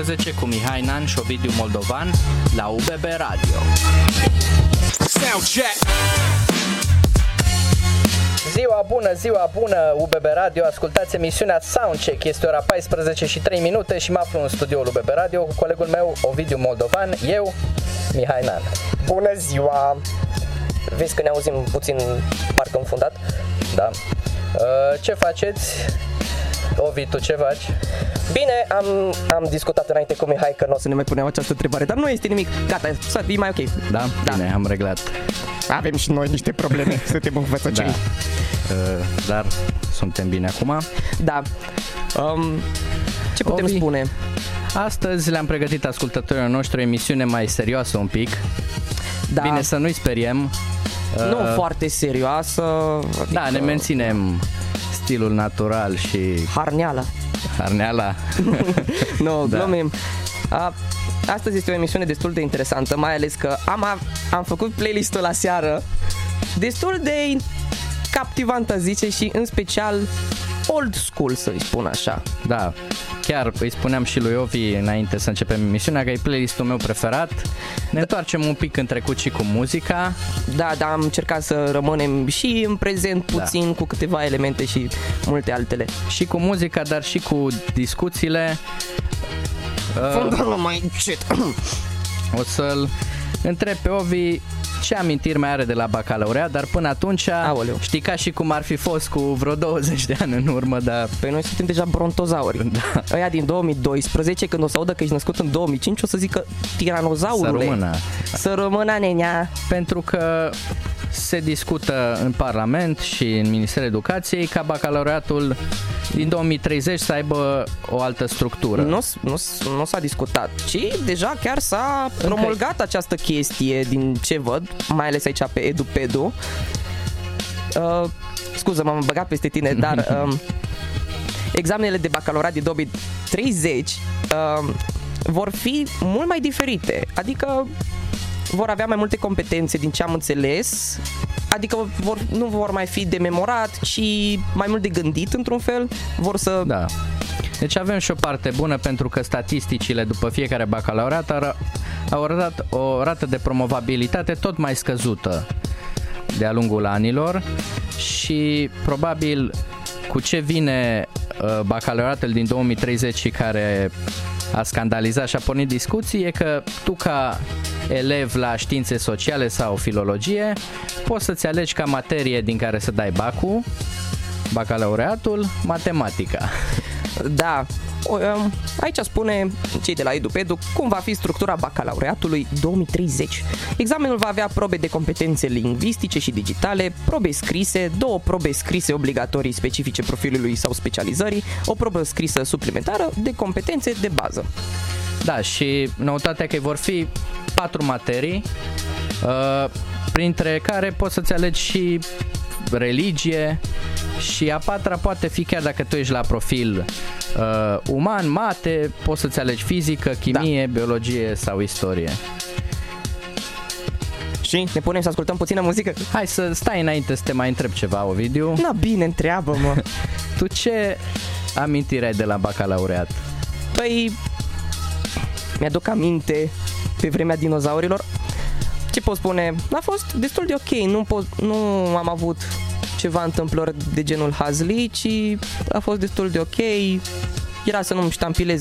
14 cu Mihai Nan și Ovidiu Moldovan la UBB Radio. Ziua bună, UBB Radio, ascultați emisiunea Soundcheck, este ora 14 și 3 minute și mă aflu în studioul UBB Radio cu colegul meu Ovidiu Moldovan, eu, Mihai Nan. Bună ziua! Vezi că ne auzim puțin parcă înfundat? Da. Ce faceți? Ovi, tu ce faci? Bine, am discutat înainte cu Mihai că nu o să ne mai punem această întrebare, dar nu este nimic, gata, să fii mai ok. Da? Bine, am reglat. Avem și noi niște probleme, suntem învățăcei. Da. Dar suntem bine acum. Da. Ce putem spune? Astăzi le-am pregătit ascultătorilor noștri o emisiune mai serioasă un pic. Da. Bine, să nu-i speriem. Nu foarte serioasă. Adică... Da, ne menținem stilul natural și... Harneala. Nu, glumim. Astăzi este o emisiune destul de interesantă, mai ales că am făcut playlist-ul la seară destul de captivantă, zice, și în special old school, să-i spun așa. Da, chiar îi spuneam și lui Ovi înainte să începem emisiunea că e playlistul meu preferat. Ne întoarcem un pic în trecut și cu muzica. Da, am încercat să rămânem și în prezent puțin, cu câteva elemente și multe altele. Și cu muzica, dar și cu discuțiile. Mai încet. O să-l întreb pe Ovi ce amintiri mai are de la bacalaureat, dar până atunci, știi, ca și cum ar fi fost cu vreo 20 de ani în urmă, dar... Păi noi suntem deja brontozauri. Da. Ăia din 2012, când o să audă că ești născut în 2005, o să zică tiranozaurule. Să rămână, nenea. Pentru că se discută în Parlament și în Ministerul Educației ca bacalaureatul din 2030 să aibă o altă structură. Nu s-a discutat, ci deja chiar s-a promulgat această chestie, din ce văd, mai ales aici pe EduPedu. Scuză, m-am băgat peste tine, dar examenele de bacalaureat din 2030 vor fi mult mai diferite, adică vor avea mai multe competențe din ce am înțeles, adică nu vor mai fi de memorat, ci mai mult de gândit într-un fel, vor să... Da. Deci avem și o parte bună pentru că statisticile după fiecare bacalaureat au arătat o rată de promovabilitate tot mai scăzută de-a lungul anilor și probabil cu ce vine bacalaureatul din 2030 și care a scandalizat și a pornit discuții e că tu ca elev la științe sociale sau filologie poți să-ți alegi ca materie din care să dai bacalaureatul, matematica. Da, aici spune cei de la EduPedu cum va fi structura bacalaureatului 2030. Examenul va avea probe de competențe lingvistice și digitale, probe scrise, 2 probe scrise obligatorii specifice profilului sau specializării, o probă scrisă suplimentară de competențe de bază. Da, și noutatea că vor fi 4 materii, printre care poți să-ți alegi și religie și a 4-a poate fi, chiar dacă tu ești la profil uman, mate, poți să-ți alegi fizică, chimie, biologie sau istorie. Și ne punem să ascultăm puțină muzică? Hai să stai înainte să te mai întreb ceva, Ovidiu. Na bine, întreabă-mă. Tu ce amintiri ai de la bacalaureat? Păi, mi-aduc aminte pe vremea dinozaurilor. Ce pot spune? A fost destul de ok, nu am avut ceva întâmplări de genul Hazli, ci a fost destul de ok. Era să nu-mi ștampilez